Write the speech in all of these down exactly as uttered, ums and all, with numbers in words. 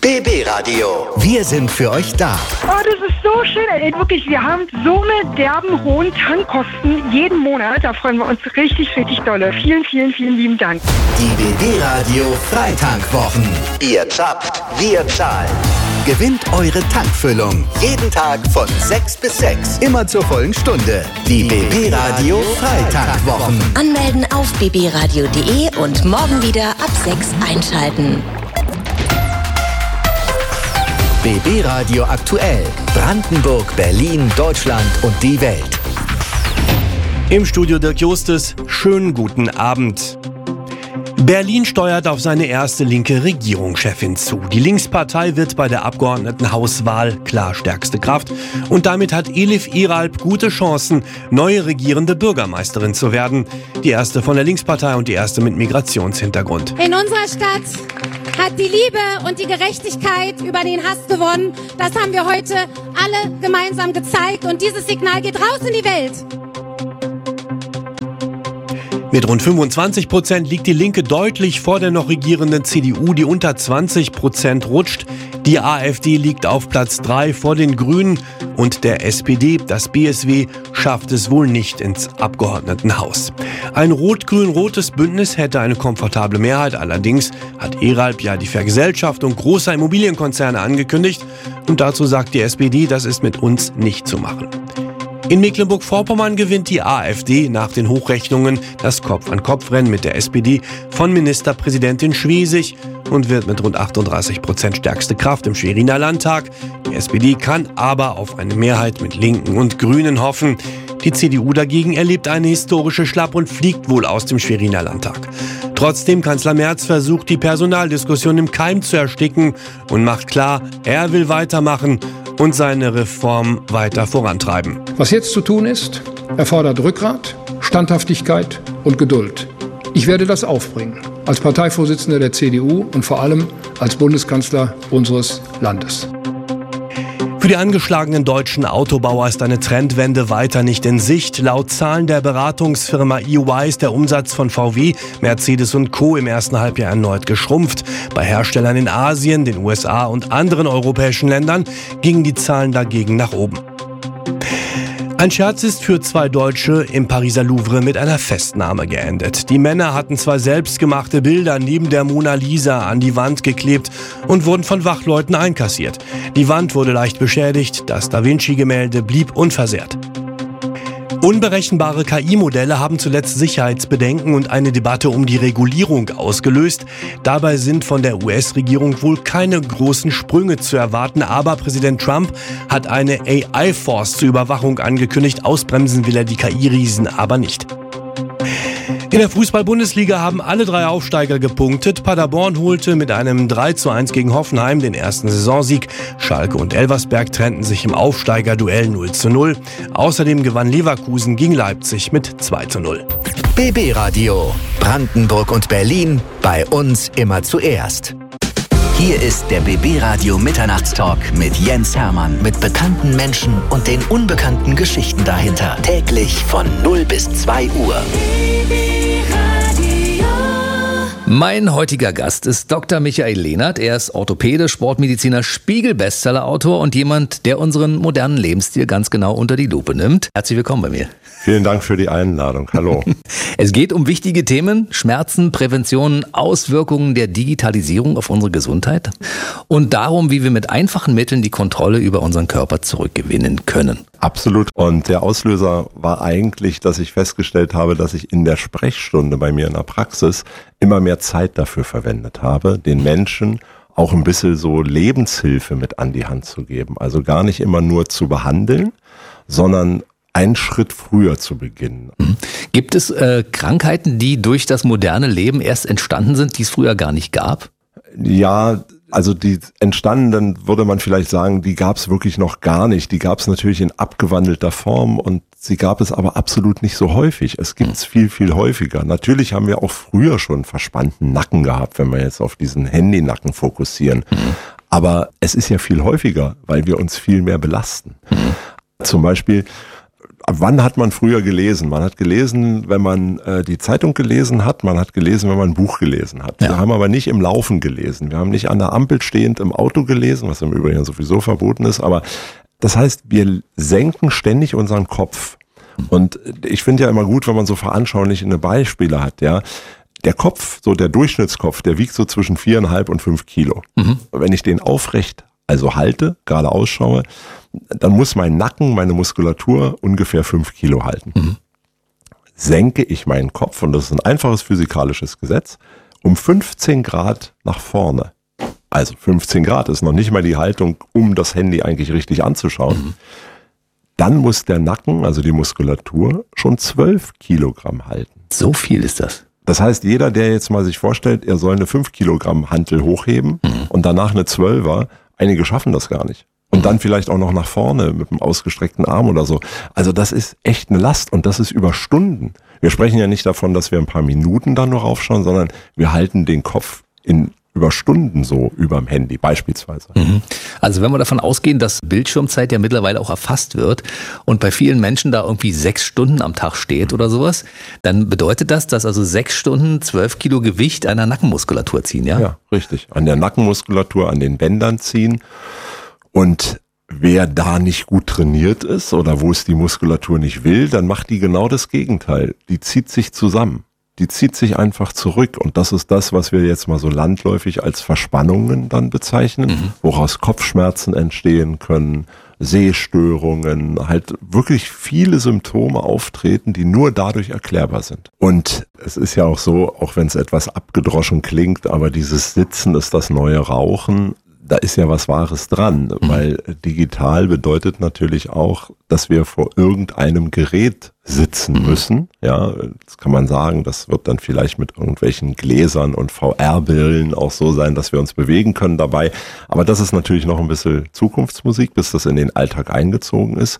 B B Radio. Wir sind für euch da. Oh, das ist so schön. Ey, wirklich, wir haben so eine derben hohen Tankkosten jeden Monat. Da freuen wir uns richtig, richtig dolle. Vielen, vielen, vielen lieben Dank. Die B B Radio Freitankwochen. Ihr zapft, wir zahlen. Gewinnt eure Tankfüllung. Jeden Tag von sechs bis sechs. Immer zur vollen Stunde. Die B B Radio Freitankwochen. Anmelden auf b b radio punkt d e und morgen wieder ab sechs einschalten. B B Radio aktuell. Brandenburg, Berlin, Deutschland und die Welt. Im Studio Dirk Justus. Schönen guten Abend. Berlin steuert auf seine erste linke Regierungschefin zu. Die Linkspartei wird bei der Abgeordnetenhauswahl klar stärkste Kraft. Und damit hat Elif Iralp gute Chancen, neue regierende Bürgermeisterin zu werden. Die erste von der Linkspartei und die erste mit Migrationshintergrund. In unserer Stadt hat die Liebe und die Gerechtigkeit über den Hass gewonnen. Das haben wir heute alle gemeinsam gezeigt. Und dieses Signal geht raus in die Welt. Mit rund fünfundzwanzig Prozent liegt die Linke deutlich vor der noch regierenden C D U, die unter zwanzig Prozent rutscht. Die AfD liegt auf Platz drei vor den Grünen und der S P D. Das B S W schafft es wohl nicht ins Abgeordnetenhaus. Ein rot-grün-rotes Bündnis hätte eine komfortable Mehrheit. Allerdings hat Iralp ja die Vergesellschaftung großer Immobilienkonzerne angekündigt. Und dazu sagt die S P D, das ist mit uns nicht zu machen. In Mecklenburg-Vorpommern gewinnt die AfD nach den Hochrechnungen das Kopf-an-Kopf-Rennen mit der S P D von Ministerpräsidentin Schwesig und wird mit rund achtunddreißig Prozent stärkste Kraft im Schweriner Landtag. Die S P D kann aber auf eine Mehrheit mit Linken und Grünen hoffen. Die C D U dagegen erlebt eine historische Schlapp und fliegt wohl aus dem Schweriner Landtag. Trotzdem, Kanzler Merz versucht, die Personaldiskussion im Keim zu ersticken und macht klar, er will weitermachen und seine Reform weiter vorantreiben. Was jetzt zu tun ist, erfordert Rückgrat, Standhaftigkeit und Geduld. Ich werde das aufbringen, als Parteivorsitzender der C D U und vor allem als Bundeskanzler unseres Landes. Für die angeschlagenen deutschen Autobauer ist eine Trendwende weiter nicht in Sicht. Laut Zahlen der Beratungsfirma E Y ist der Umsatz von V W, Mercedes und Co. im ersten Halbjahr erneut geschrumpft. Bei Herstellern in Asien, den U S A und anderen europäischen Ländern gingen die Zahlen dagegen nach oben. Ein Scherz ist für zwei Deutsche im Pariser Louvre mit einer Festnahme geendet. Die Männer hatten zwei selbstgemachte Bilder neben der Mona Lisa an die Wand geklebt und wurden von Wachleuten einkassiert. Die Wand wurde leicht beschädigt, das Da Vinci-Gemälde blieb unversehrt. Unberechenbare K I-Modelle haben zuletzt Sicherheitsbedenken und eine Debatte um die Regulierung ausgelöst. Dabei sind von der U S-Regierung wohl keine großen Sprünge zu erwarten, aber Präsident Trump hat eine A I-Force zur Überwachung angekündigt. Ausbremsen will er die K I-Riesen aber nicht. In der Fußball-Bundesliga haben alle drei Aufsteiger gepunktet. Paderborn holte mit einem drei zu eins gegen Hoffenheim den ersten Saisonsieg. Schalke und Elversberg trennten sich im Aufsteigerduell null zu null. Außerdem gewann Leverkusen gegen Leipzig mit zwei zu null. B B Radio. Brandenburg und Berlin. Bei uns immer zuerst. Hier ist der B B Radio Mitternachtstalk mit Jens Hermann. Mit bekannten Menschen und den unbekannten Geschichten dahinter. Täglich von null bis zwei Uhr. Mein heutiger Gast ist Doktor Michael Lehnert. Er ist Orthopäde, Sportmediziner, Spiegel-Bestseller-Autor und jemand, der unseren modernen Lebensstil ganz genau unter die Lupe nimmt. Herzlich willkommen bei mir. Vielen Dank für die Einladung. Hallo. Es geht um wichtige Themen, Schmerzen, Prävention, Auswirkungen der Digitalisierung auf unsere Gesundheit und darum, wie wir mit einfachen Mitteln die Kontrolle über unseren Körper zurückgewinnen können. Absolut. Und der Auslöser war eigentlich, dass ich festgestellt habe, dass ich in der Sprechstunde bei mir in der Praxis immer mehr Zeit dafür verwendet habe, den Menschen auch ein bisschen so Lebenshilfe mit an die Hand zu geben. Also gar nicht immer nur zu behandeln, sondern einen Schritt früher zu beginnen. Gibt es äh, Krankheiten, die durch das moderne Leben erst entstanden sind, die es früher gar nicht gab? Ja, also die entstandenen, würde man vielleicht sagen, die gab es wirklich noch gar nicht. Die gab es natürlich in abgewandelter Form und sie gab es aber absolut nicht so häufig. Es gibt es viel, viel häufiger. Natürlich haben wir auch früher schon verspannten Nacken gehabt, wenn wir jetzt auf diesen Handynacken fokussieren. Mhm. Aber es ist ja viel häufiger, weil wir uns viel mehr belasten. Mhm. Zum Beispiel Wann hat man früher gelesen? Man hat gelesen, wenn man äh, die Zeitung gelesen hat, man hat gelesen, wenn man ein Buch gelesen hat. Ja. Wir haben aber nicht im Laufen gelesen. Wir haben nicht an der Ampel stehend im Auto gelesen, was im Übrigen sowieso verboten ist. Aber das heißt, wir senken ständig unseren Kopf. Und ich finde ja immer gut, wenn man so veranschaulichende Beispiele hat, ja. Der Kopf, so der Durchschnittskopf, der wiegt so zwischen viereinhalb und fünf Kilo. Mhm. Wenn ich den aufrecht, also halte, gerade ausschaue, dann muss mein Nacken, meine Muskulatur ungefähr fünf Kilo halten. Mhm. Senke ich meinen Kopf, und das ist ein einfaches physikalisches Gesetz, um fünfzehn Grad nach vorne. Also fünfzehn Grad ist noch nicht mal die Haltung, um das Handy eigentlich richtig anzuschauen. Mhm. Dann muss der Nacken, also die Muskulatur, schon zwölf Kilogramm halten. So viel ist das? Das heißt, jeder, der jetzt mal sich vorstellt, er soll eine fünf Kilogramm Hantel hochheben mhm. und danach eine zwölfer, einige schaffen das gar nicht. Und mhm. dann vielleicht auch noch nach vorne mit einem ausgestreckten Arm oder so. Also das ist echt eine Last, und das ist über Stunden. Wir sprechen ja nicht davon, dass wir ein paar Minuten dann nur raufschauen, sondern wir halten den Kopf in über Stunden so überm Handy beispielsweise. Mhm. Also wenn wir davon ausgehen, dass Bildschirmzeit ja mittlerweile auch erfasst wird und bei vielen Menschen da irgendwie sechs Stunden am Tag steht oder sowas, dann bedeutet das, dass also sechs Stunden zwölf Kilo Gewicht an der Nackenmuskulatur ziehen, ja? Ja, richtig. An der Nackenmuskulatur, an den Bändern ziehen. Und wer da nicht gut trainiert ist oder wo es die Muskulatur nicht will, dann macht die genau das Gegenteil. Die zieht sich zusammen. Die zieht sich einfach zurück, und das ist das, was wir jetzt mal so landläufig als Verspannungen dann bezeichnen, mhm. woraus Kopfschmerzen entstehen können, Sehstörungen, halt wirklich viele Symptome auftreten, die nur dadurch erklärbar sind. Und es ist ja auch so, auch wenn es etwas abgedroschen klingt, aber dieses Sitzen ist das neue Rauchen. Da ist ja was Wahres dran, mhm. weil digital bedeutet natürlich auch, dass wir vor irgendeinem Gerät sitzen mhm. müssen. Ja, das kann man sagen, das wird dann vielleicht mit irgendwelchen Gläsern und V R-Brillen auch so sein, dass wir uns bewegen können dabei. Aber das ist natürlich noch ein bisschen Zukunftsmusik, bis das in den Alltag eingezogen ist.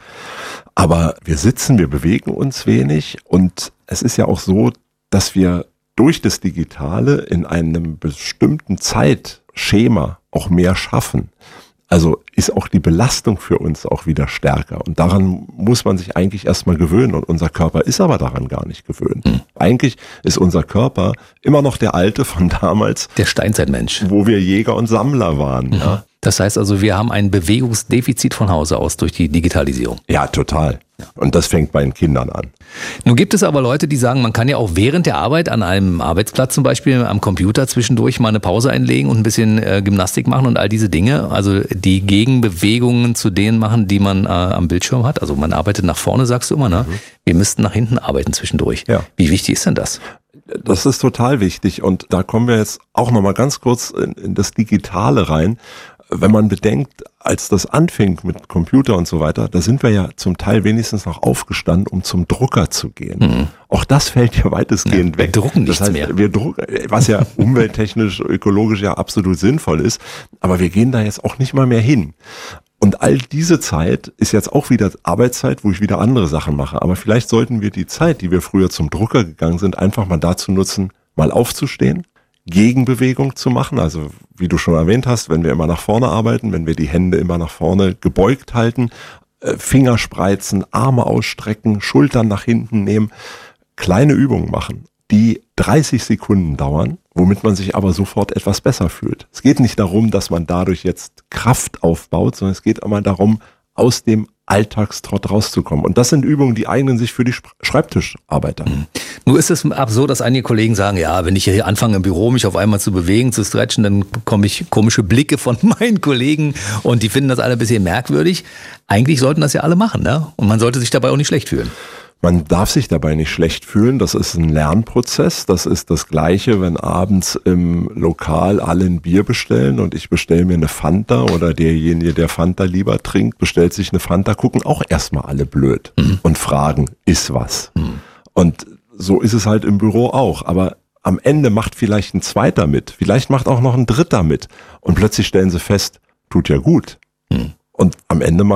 Aber wir sitzen, wir bewegen uns wenig, und es ist ja auch so, dass wir durch das Digitale in einem bestimmten Zeitschema auch mehr schaffen. Also ist auch die Belastung für uns auch wieder stärker. Und daran muss man sich eigentlich erstmal gewöhnen. Und unser Körper ist aber daran gar nicht gewöhnt. Mhm. Eigentlich ist unser Körper immer noch der alte von damals. Der Steinzeitmensch. Wo wir Jäger und Sammler waren. Mhm. Ja. Das heißt also, wir haben ein Bewegungsdefizit von Hause aus durch die Digitalisierung. Ja, total. Und das fängt bei den Kindern an. Nun gibt es aber Leute, die sagen, man kann ja auch während der Arbeit an einem Arbeitsplatz zum Beispiel am Computer zwischendurch mal eine Pause einlegen und ein bisschen äh, Gymnastik machen und all diese Dinge. Also die Gegenbewegungen zu denen machen, die man äh, am Bildschirm hat. Also man arbeitet nach vorne, sagst du immer, ne? Mhm. Wir müssten nach hinten arbeiten zwischendurch. Ja. Wie wichtig ist denn das? Das ist total wichtig, und da kommen wir jetzt auch nochmal ganz kurz in, in das Digitale rein. Wenn man bedenkt, als das anfing mit Computer und so weiter, da sind wir ja zum Teil wenigstens noch aufgestanden, um zum Drucker zu gehen. Mhm. Auch das fällt ja weitestgehend ja, weg. Wir drucken nichts das heißt, mehr. Wir drucken, was ja umwelttechnisch, ökologisch ja absolut sinnvoll ist, aber wir gehen da jetzt auch nicht mal mehr hin. Und all diese Zeit ist jetzt auch wieder Arbeitszeit, wo ich wieder andere Sachen mache. Aber vielleicht sollten wir die Zeit, die wir früher zum Drucker gegangen sind, einfach mal dazu nutzen, mal aufzustehen, Gegenbewegung zu machen. Also wie du schon erwähnt hast, wenn wir immer nach vorne arbeiten, wenn wir die Hände immer nach vorne gebeugt halten, Finger spreizen, Arme ausstrecken, Schultern nach hinten nehmen, kleine Übungen machen, die dreißig Sekunden dauern, womit man sich aber sofort etwas besser fühlt. Es geht nicht darum, dass man dadurch jetzt Kraft aufbaut, sondern es geht immer darum, aus dem Alltagstrott rauszukommen. Und das sind Übungen, die eignen sich für die Schreibtischarbeiter. Mhm. Nur ist es absurd, dass einige Kollegen sagen, ja, wenn ich hier anfange im Büro, mich auf einmal zu bewegen, zu stretchen, dann bekomme ich komische Blicke von meinen Kollegen und die finden das alle ein bisschen merkwürdig. Eigentlich sollten das ja alle machen, ne? Und man sollte sich dabei auch nicht schlecht fühlen. Man darf sich dabei nicht schlecht fühlen, das ist ein Lernprozess, das ist das Gleiche, wenn abends im Lokal alle ein Bier bestellen und ich bestelle mir eine Fanta, oder derjenige, der Fanta lieber trinkt, bestellt sich eine Fanta, gucken auch erstmal alle blöd mhm. und fragen, ist was? Mhm. Und so ist es halt im Büro auch, aber am Ende macht vielleicht ein Zweiter mit, vielleicht macht auch noch ein Dritter mit, und plötzlich stellen sie fest, tut ja gut. Mhm. Und am Ende machen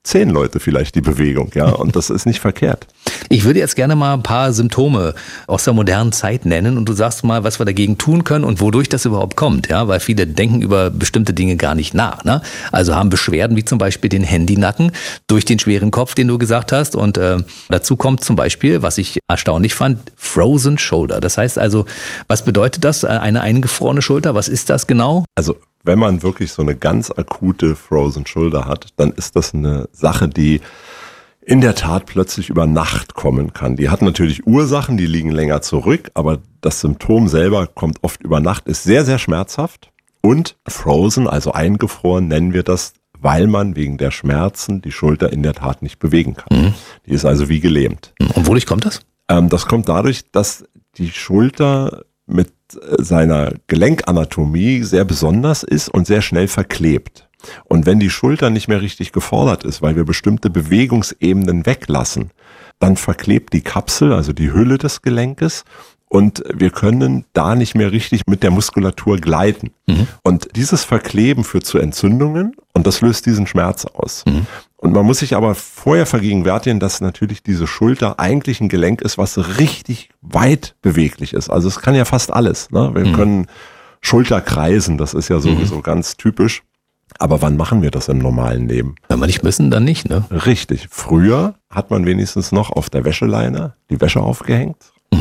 zehn Leute vielleicht die Bewegung, ja, und das ist nicht verkehrt. Ich würde jetzt gerne mal ein paar Symptome aus der modernen Zeit nennen und du sagst mal, was wir dagegen tun können und wodurch das überhaupt kommt, ja, weil viele denken über bestimmte Dinge gar nicht nach, ne? Also haben Beschwerden wie zum Beispiel den Handynacken durch den schweren Kopf, den du gesagt hast, und äh, dazu kommt zum Beispiel, was ich erstaunlich fand, Frozen Shoulder. Das heißt also, was bedeutet das, eine eingefrorene Schulter? Was ist das genau? Also wenn man wirklich so eine ganz akute Frozen Shoulder hat, dann ist das eine Sache, die in der Tat plötzlich über Nacht kommen kann. Die hat natürlich Ursachen, die liegen länger zurück, aber das Symptom selber kommt oft über Nacht, ist sehr, sehr schmerzhaft und frozen, also eingefroren nennen wir das, weil man wegen der Schmerzen die Schulter in der Tat nicht bewegen kann. Mhm. Die ist also wie gelähmt. Und wodurch kommt das? Ähm, das kommt dadurch, dass die Schulter mit seiner Gelenkanatomie sehr besonders ist und sehr schnell verklebt. Und wenn die Schulter nicht mehr richtig gefordert ist, weil wir bestimmte Bewegungsebenen weglassen, dann verklebt die Kapsel, also die Hülle des Gelenkes, und wir können da nicht mehr richtig mit der Muskulatur gleiten. Mhm. Und dieses Verkleben führt zu Entzündungen und das löst diesen Schmerz aus. Mhm. Und man muss sich aber vorher vergegenwärtigen, dass natürlich diese Schulter eigentlich ein Gelenk ist, was richtig weit beweglich ist. Also es kann ja fast alles, ne? Wir mhm. können Schulter kreisen, das ist ja sowieso mhm. ganz typisch. Aber wann machen wir das im normalen Leben? Wenn wir nicht müssen, dann nicht, ne? Richtig. Früher hat man wenigstens noch auf der Wäscheleine die Wäsche aufgehängt